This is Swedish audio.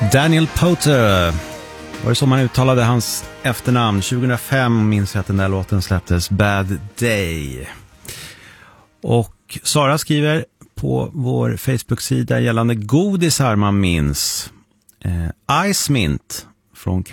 Daniel Powter, var det så man uttalade hans efternamn? 2005 minns jag att den där låten släpptes, Bad Day. Och Sara skriver på vår Facebook-sida gällande godisar man minns. Ice Mint från